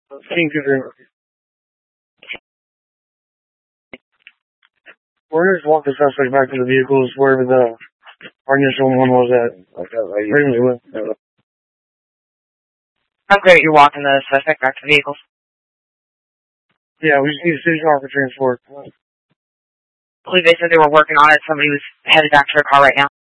Thank you very much. We're just walk the suspect back to the vehicles wherever our initial one was at. How great you're walking the suspect back to the vehicles. Yeah, we just need a city car for transport. I believe they said they were working on it. Somebody was headed back to their car right now.